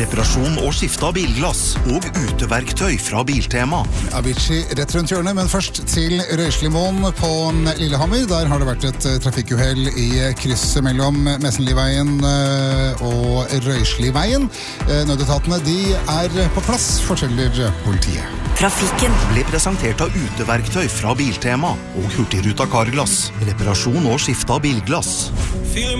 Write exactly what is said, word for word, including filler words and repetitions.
reparasjon og skifte av bilglass og uteverktøy fra Biltema. Avicii rett rundt hjørnet, men først til Røyslimoen på Lillehammer. Der har det vært et trafikkuhell i krysset mellom Messenliveien og Røysliveien. Nødetatene de er på plass, forteller politiet. Trafikken ble presentert av uteverktøy fra Biltema og Hurtigruta Carglass, reparasjon og skifte av bilglass.